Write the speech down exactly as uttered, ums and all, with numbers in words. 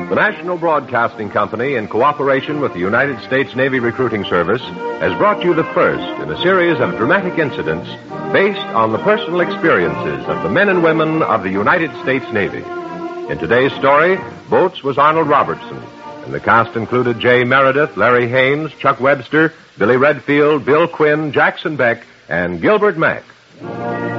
The National Broadcasting Company, in cooperation with the United States Navy Recruiting Service, has brought you the first in a series of dramatic incidents based on the personal experiences of the men and women of the United States Navy. In today's story, Boats was Arnold Robertson, and the cast included Jay Meredith, Larry Haynes, Chuck Webster, Billy Redfield, Bill Quinn, Jackson Beck, and Gilbert Mack.